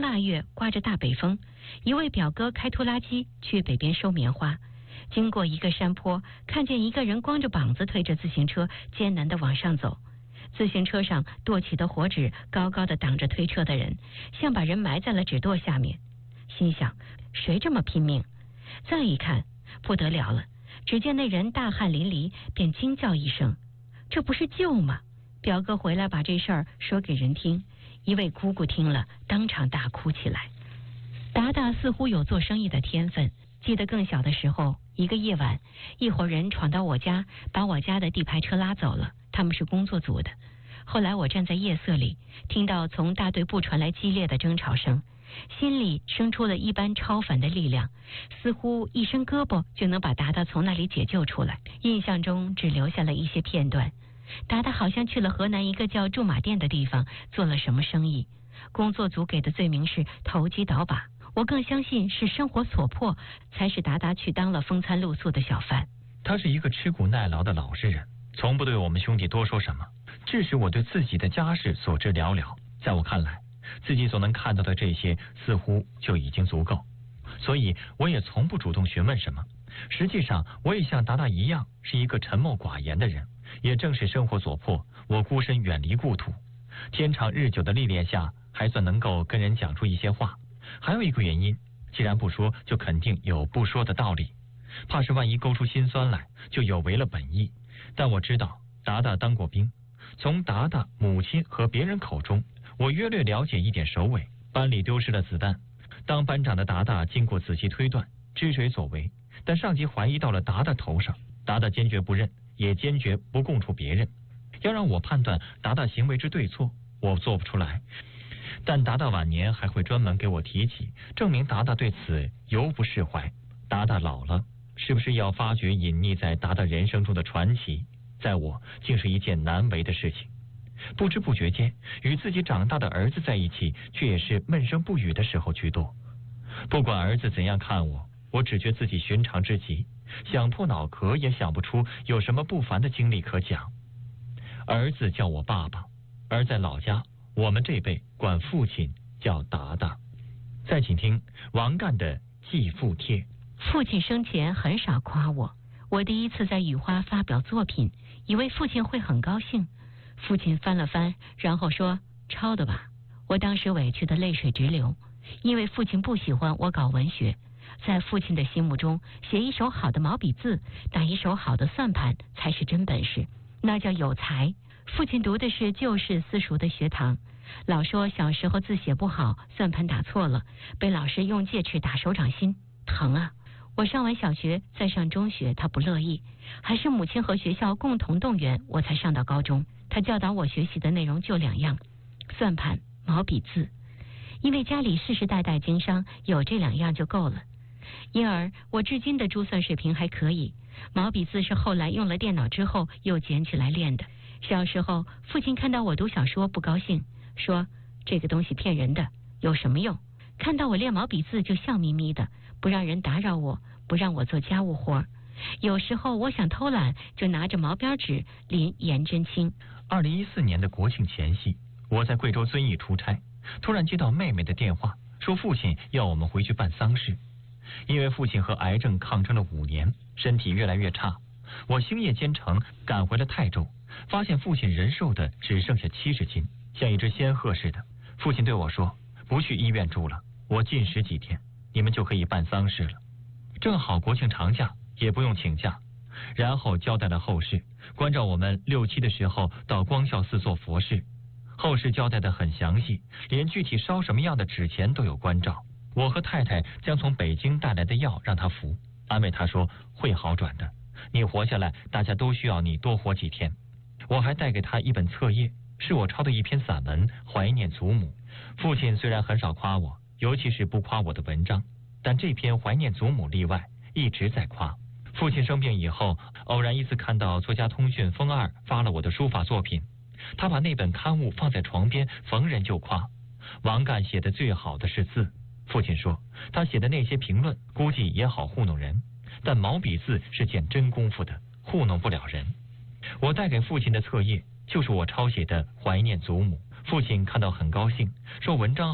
腊月，刮着大北风，一位表哥开拖拉机去北边收棉花，经过一个山坡，看见一个人光着膀子推着自行车艰难地往上走，自行车上垛起的火纸高高地挡着推车的人，像把人埋在了纸垛下面。心想，谁这么拼命？再一看，不得了了，只见那人大汗淋漓，便惊叫一声：“这不是舅吗？”表哥回来把这事儿说给人听，一位姑姑听了当场大哭起来。达达似乎有做生意的天分，记得更小的时候，一个夜晚，一伙人闯到我家，把我家的地排车拉走了，他们是工作组的。后来我站在夜色里，听到从大队部传来激烈的争吵声，心里生出了一般超凡的力量，似乎一伸胳膊就能把达达从那里解救出来。印象中只留下了一些片段。达达好像去了河南一个叫驻马店的地方，做了什么生意。工作组给的罪名是投机倒把，我更相信是生活所迫，才使达达去当了风餐露宿的小贩。 他是一个吃苦耐劳的老实人，从不对我们兄弟多说什么，致使我对自己的家事所知寥寥。在我看来，自己所能看到的这些似乎就已经足够，所以我也从不主动询问什么。实际上，我也像达达一样，是一个沉默寡言的人。也正是生活所迫，我孤身远离故土，天长日久的历练下，还算能够跟人讲出一些话。还有一个原因，既然不说，就肯定有不说的道理，怕是万一勾出心酸来，就有违了本意。但我知道达达当过兵，从达达母亲和别人口中，我约略了解一点首尾。班里丢失了子弹，当班长的达达经过仔细推断，知谁所为，但上级怀疑到了达达头上，达达坚决不认，也坚决不供出别人。要让我判断达达行为之对错，我做不出来。但达达晚年还会专门给我提起，证明达达对此犹不释怀。达达老了，是不是要发掘隐匿在达达人生中的传奇，在我竟是一件难为的事情。不知不觉间，与自己长大的儿子在一起，却也是闷声不语的时候居多。不管儿子怎样看我，我只觉自己寻常之极，想破脑壳也想不出有什么不凡的经历可讲。儿子叫我爸爸，而在老家，我们这辈管父亲叫达达。再请听王干的继父帖。 父亲生前很少夸我，我第一次在雨花发表作品，以为父亲会很高兴。父亲翻了翻，然后说：“抄的吧。”我当时委屈的泪水直流，因为父亲不喜欢我搞文学。在父亲的心目中，写一手好的毛笔字，打一手好的算盘才是真本事，那叫有才。父亲读的是旧式私塾的学堂，老说小时候字写不好，算盘打错了，被老师用戒尺打手掌心，疼啊。我上完小学再上中学，他不乐意，还是母亲和学校共同动员我才上到高中。他教导我学习的内容就2样，算盘、毛笔字，因为家里世世代代经商，有这2样就够了。因而我至今的珠算水平还可以，毛笔字是后来用了电脑之后又捡起来练的。小时候父亲看到我读小说不高兴，说这个东西骗人的，有什么用？看到我练毛笔字就笑眯眯的，不让人打扰我，不让我做家务活。有时候我想偷懒，就拿着毛边纸临颜真卿。 2014年的国庆前夕，我在贵州遵义出差，突然接到妹妹的电话，说父亲要我们回去办丧事。因为父亲和癌症抗争了5年，身体越来越差，我星夜兼程赶回了泰州，发现父亲人瘦的只剩下70斤，像一只仙鹤似的。父亲对我说：“不去医院住了，我禁食几天，你们就可以办丧事了。”正好国庆长假，也不用请假。然后交代了后事，关照我们6、7的时候到光孝寺做佛事。后事交代得很详细，连具体烧什么样的纸钱都有关照。我和太太将从北京带来的药让他服，安慰他说会好转的，你活下来，大家都需要你多活几天。我还带给他一本册页，是我抄的一篇散文《怀念祖母》。父亲虽然很少夸我，尤其是不夸我的文章，但这篇《怀念祖母》例外，一直在夸。父亲生病以后，偶然一次看到作家通讯风2发了我的书法作品，他把那本刊物放在床边，逢人就夸王干写的最好的是字。父亲说他写的那些评论估计也好糊弄人，但毛笔字是件真功夫的，糊弄不了人。我带给父亲的册页就是我抄写的《怀念祖母》，父亲看到很高兴，说文章好，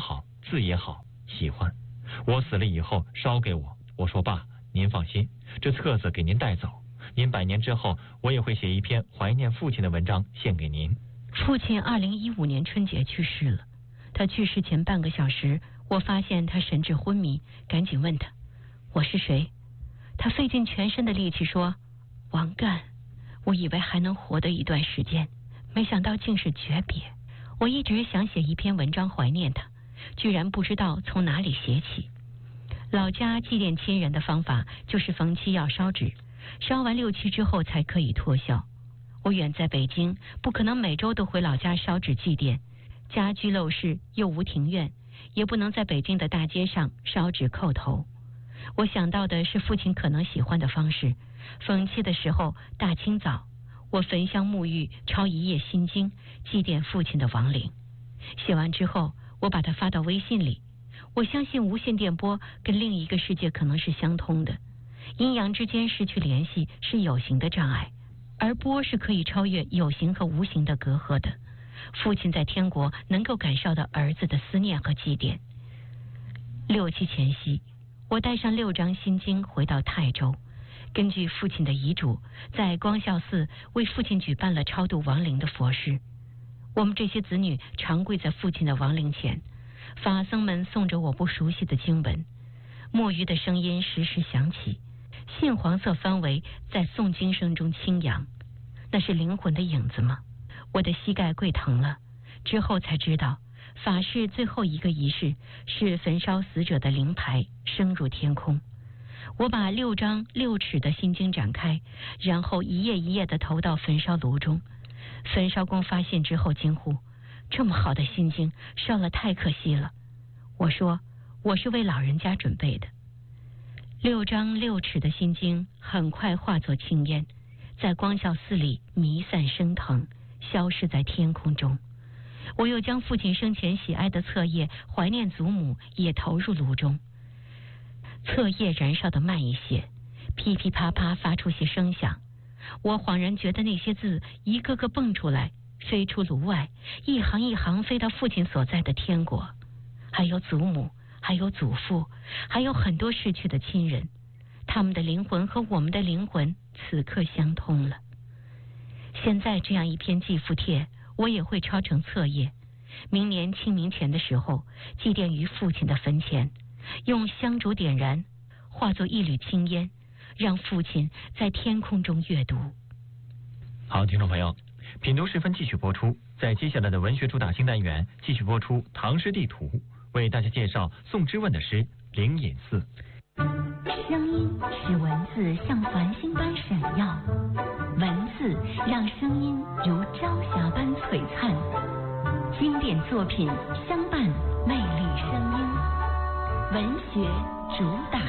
字也好，喜欢。我死了以后烧给我。我说爸，您放心，这册子给您带走。您100年之后，我也会写一篇怀念父亲的文章献给您。 父亲2015年春节去世了。他去世前半个小时，我发现他神志昏迷，赶紧问他我是谁。他费尽全身的力气说王干。我以为还能活得一段时间，没想到竟是诀别。我一直想写一篇文章怀念他，居然不知道从哪里写起。老家祭奠亲人的方法就是逢七要烧纸，烧完6七之后才可以脱孝。我远在北京，不可能每周都回老家烧纸祭奠，家居陋室又无庭院，也不能在北京的大街上烧纸叩头。我想到的是父亲可能喜欢的方式，逢七的时候大清早，我焚香沐浴，抄一页心经，祭奠父亲的亡灵。写完之后，我把它发到微信里。我相信无线电波跟另一个世界可能是相通的，阴阳之间失去联系是有形的障碍，而波是可以超越有形和无形的隔阂的。父亲在天国能够感受到儿子的思念和祭奠。6七前夕，我带上6张心经回到泰州，根据父亲的遗嘱，在光孝寺为父亲举办了超度亡灵的佛事。我们这些子女常跪在父亲的亡灵前，法僧们诵着我不熟悉的经文，墨鱼的声音时时响起，杏黄色氛围在诵经声中轻扬。那是灵魂的影子吗？我的膝盖跪疼了，之后才知道，法事最后一个仪式是焚烧死者的灵牌升入天空。我把6张6尺的心经展开，然后一页一页地投到焚烧炉中。焚烧工发现之后惊呼，这么好的心经烧了太可惜了。我说我是为老人家准备的。6张6尺的心经很快化作青烟，在光孝寺里弥散升腾，消失在天空中。我又将父亲生前喜爱的册页怀念祖母也投入炉中。册页燃烧得慢一些，噼噼啪啪发出些声响。我恍然觉得那些字一个个蹦出来，飞出炉外，一行一行飞到父亲所在的天国。还有祖母，还有祖父，还有很多逝去的亲人，他们的灵魂和我们的灵魂此刻相通了。现在这样一篇祭父帖，我也会抄成册页，明年清明前的时候祭奠于父亲的坟前，用香烛点燃，化作一缕青烟，让父亲在天空中阅读。 好，听众朋友，品读时分继续播出。在接下来的文学主打新单元，继续播出唐诗地图，为大家介绍宋之问的诗《灵隐寺》。 声音使文字像繁星般闪耀，文字让声音如朝霞般璀璨。经典作品相伴魅力声音，文学主打。